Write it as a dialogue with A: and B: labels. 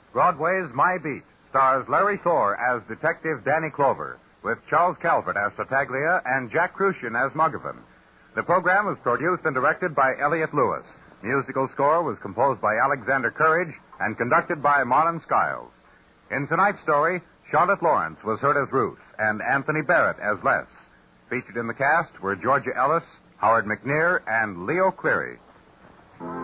A: Broadway's My Beat stars Larry Thor as Detective Danny Clover, with Charles Calvert as Tartaglia and Jack Crucian as Muggavan. The program was produced and directed by Elliott Lewis. Musical score was composed by Alexander Courage and conducted by Marlon Skiles. In tonight's story, Charlotte Lawrence was heard as Ruth and Anthony Barrett as Les. Featured in the cast were Georgia Ellis, Howard McNear, and Leo Cleary.